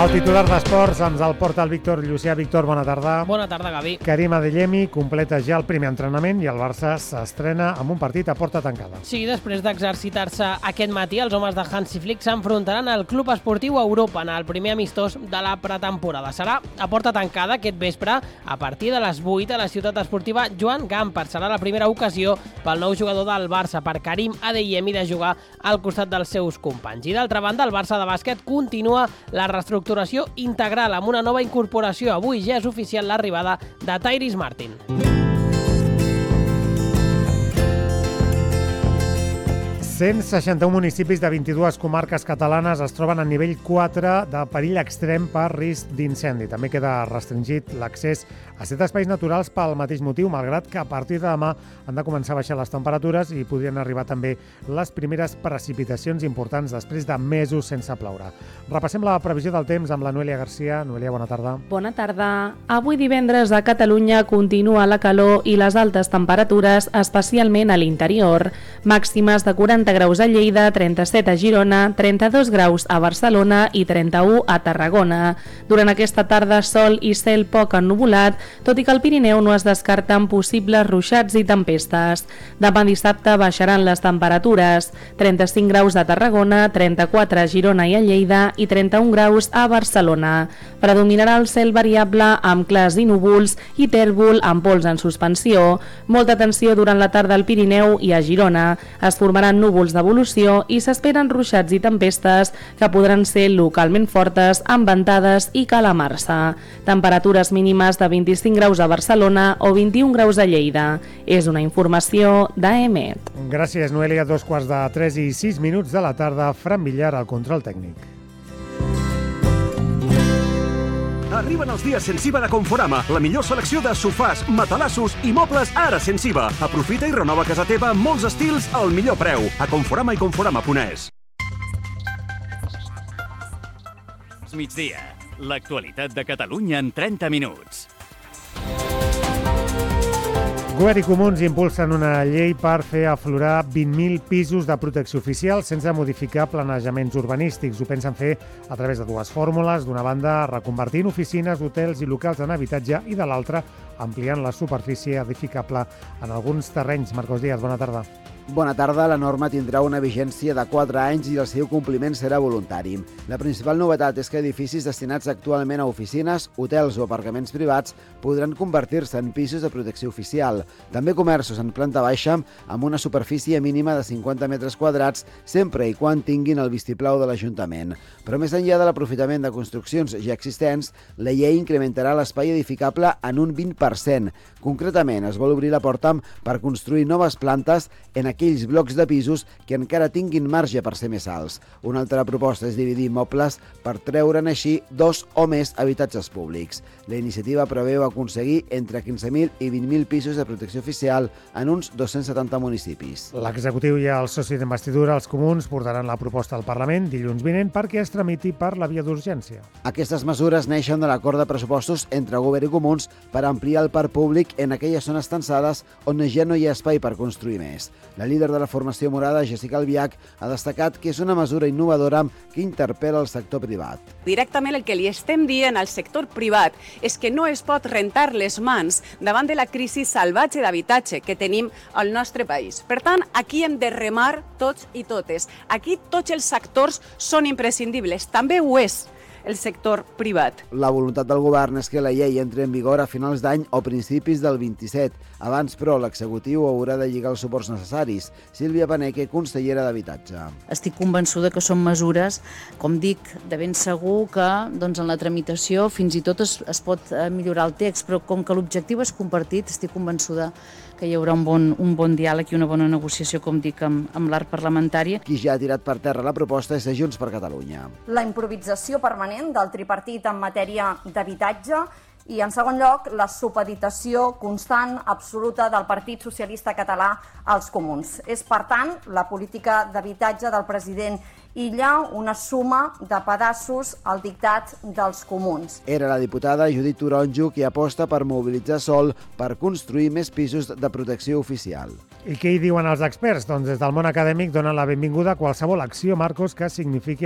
El titular d'Esports ens el porta el Víctor Llucià. Víctor, bona tarda. Bona tarda, Gavi. Karim Adeyemi completa ja el primer entrenament i el Barça s'estrena amb un partit a porta tancada. Sí, després d'exercitar-se aquest matí, els homes de Hansi Flick s'enfrontaran al Club Esportiu Europa en el primer amistós de la pretemporada. Serà a porta tancada aquest vespre a partir de les 8 a la ciutat esportiva Joan Gamper. Serà la primera ocasió pel nou jugador del Barça, per Karim Adeyemi, de jugar al costat dels seus companys. I d'altra banda, el Barça de bàsquet continua la reestructuració integral amb una nova incorporació. Avui ja és oficial l'arribada de Tyrese Martin. 161 municipis de 22 comarques catalanes es troben a nivell 4 de perill extrem per risc d'incendi. També queda restringit l'accés a 7 espais naturals pel mateix motiu, malgrat que a partir de demà han de començar a baixar les temperatures i podrien arribar també les primeres precipitacions importants després de mesos sense ploure. Repassem la previsió del temps amb la Noelia Garcia. Noelia, bona tarda. Bona tarda. Avui divendres a Catalunya continua la calor i les altes temperatures, especialment a l'interior. Màximes de 40 graus a Lleida, 37 a Girona, 32 graus a Barcelona i 31 a Tarragona. Durant aquesta tarda, sol i cel poc ennuvolat, tot i que al Pirineu no es descarten possibles ruixats i tempestes. Demà dissabte baixaran les temperatures, 35 graus a Tarragona, 34 a Girona i a Lleida i 31 graus a Barcelona. Predominarà el cel variable amb clars i núvols i tèrbol amb pols en suspensió. Molta atenció durant la tarda al Pirineu i a Girona. Es formaran núvols d'evolució i s'esperen ruixats i tempestes que podran ser localment fortes amb ventades i calamarsa. Temperatures mínimes de 25 graus a Barcelona o 21 graus a Lleida. És una informació d'AEMET. Gràcies, Noelia. 2:03 i 6 minuts de la tarda. Fran Villar al control tècnic. Arriben els dies Sensiva de Conforama, la millor selecció de sofàs, matalassos i mobles ara Sensiva. Aprofita i renova casa teva amb molts estils al millor preu. A Conforama i Conforama.es. Migdia, l'actualitat de Catalunya en 30 minuts. Govern i Comuns impulsen una llei per fer aflorar 20.000 pisos de protecció oficial sense modificar planejaments urbanístics. Ho pensen fer a través de dues fórmules. D'una banda, reconvertint oficines, hotels i locals en habitatge, i de l'altra, ampliant la superfície edificable en alguns terrenys. Marcos Díaz, bona tarda. Bona tarda. La norma tindrà una vigència de 4 anys i el seu compliment serà voluntari. La principal novetat és que edificis destinats actualment a oficines, hotels o aparcaments privats podran convertir-se en pisos de protecció oficial. També comerços en planta baixa amb una superfície mínima de 50 metres quadrats, sempre i quan tinguin el vistiplau de l'Ajuntament. Però més enllà de l'aprofitament de construccions ja existents, la llei incrementarà l'espai edificable en un 20%. Concretament, es vol obrir la porta per construir noves plantes en aquells blocs de pisos que encara tinguin marge per ser més alts. Una altra proposta és dividir immobles per treure'n així 2 o més habitatges públics. La iniciativa preveu aconseguir entre 15.000 i 20.000 pisos de protecció oficial en uns 270 municipis. L'executiu i el soci d'investidura, els Comuns, portaran la proposta al Parlament dilluns vinent perquè es tramiti per la via d'urgència. Aquestes mesures neixen de l'acord de pressupostos entre Govern i Comuns per ampliar el parc públic en aquelles zones tensades on ja no hi ha espai per construir més. La líder de la formació morada, Jessica Albiach, ha destacat que és una mesura innovadora que interpel·la el sector privat. Directament el que li estem dient al sector privat és que no es pot rentar les mans davant de la crisi salvatge d'habitatge que tenim al nostre país. Per tant, aquí hem de remar tots i totes. Aquí tots els sectors són imprescindibles. També ho és el sector privat. La voluntat del govern és que la llei entri en vigor a finals d'any o principis del 27. Abans, però, l'executiu haurà de lligar els suports necessaris. Sílvia Paneque, consellera d'Habitatge. Estic convençuda que són mesures, com dic, de ben segur que en la tramitació fins i tot es pot millorar el text, però com que l'objectiu és compartit, estic convençuda que hi haurà un bon diàleg i una bona negociació, com dic, amb l'arc parlamentari. Qui ja ha tirat per terra la proposta és Junts per Catalunya. La improvisació permanent del tripartit en matèria d'habitatge i, en segon lloc, la supeditació constant, absoluta del Partit Socialista Català als Comuns. És, per tant, la política d'habitatge del president Illa una suma de pedaços al dictat dels Comuns. Era la diputada Judit Toronjo qui aposta per mobilitzar sòl per construir més pisos de protecció oficial. I què hi diuen els experts? Doncs des del món acadèmic donen la benvinguda a qualsevol acció, Marcos, que signifiqui